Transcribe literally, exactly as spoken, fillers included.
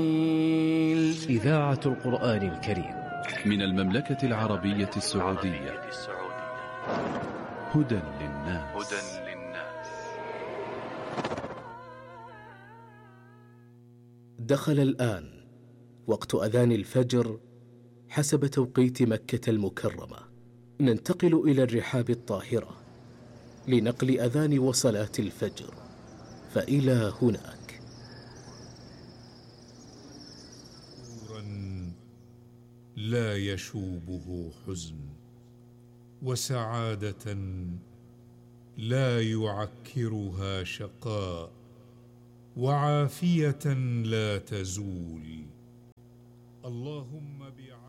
إذاعة القرآن الكريم من المملكة العربية السعودية. هدى للناس. دخل الآن وقت أذان الفجر حسب توقيت مكة المكرمة. ننتقل إلى الرحاب الطاهرة لنقل أذان وصلاة الفجر، فإلى هناك. لا يشوبه حزن، وسعادة لا يعكرها شقاء، وعافية لا تزول. اللهم بع